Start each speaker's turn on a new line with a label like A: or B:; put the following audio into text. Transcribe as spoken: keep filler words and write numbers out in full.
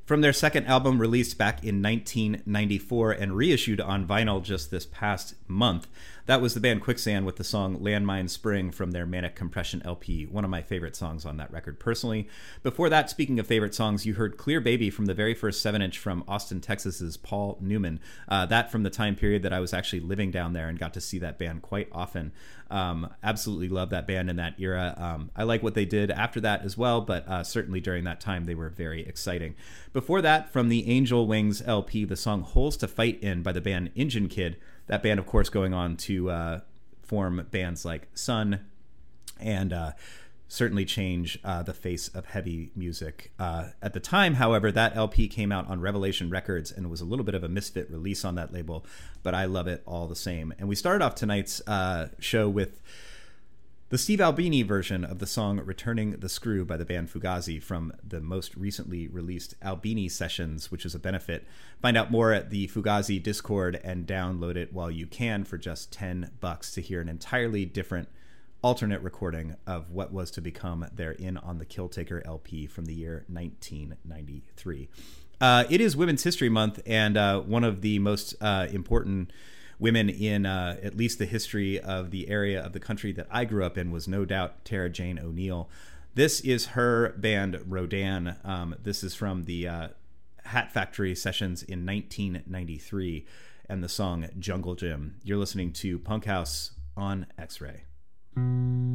A: From their second album, released back in nineteen ninety-four and reissued on vinyl just this past month, that was the band Quicksand with the song Landmine Spring from their Manic Compression L P, one of my favorite songs on that record personally. Before that, speaking of favorite songs, you heard Clear Baby from the very first seven inch from Austin, Texas's Paul Newman. Uh, that from the time period that I was actually living down there and got to see that band quite often. Um, absolutely love that band in that era. Um, I like what they did after that as well, but uh, certainly during that time they were very exciting. Before that, from the Angel Wings L P, the song Holes to Fight In by the band Engine Kid. That band, of course, going on to uh, form bands like Sun and uh, certainly change uh, the face of heavy music. Uh, at the time, however, that L P came out on Revelation Records and was a little bit of a misfit release on that label, but I love it all the same. And we started off tonight's uh, show with the Steve Albini version of the song Returning the Screw by the band Fugazi from the most recently released Albini Sessions, which is a benefit. Find out more at the Fugazi Discord and download it while you can for just ten bucks to hear an entirely different alternate recording of what was to become their In on the Killtaker L P from the year nineteen ninety-three. Uh, it is Women's History Month, and uh, one of the most uh, important women in uh, at least the history of the area of the country that I grew up in was no doubt Tara Jane O'Neill. This is her band Rodan. Um, this is from the uh, Hat Factory Sessions in nineteen ninety-three and the song Jungle Gym. You're listening to Punk House on X-Ray.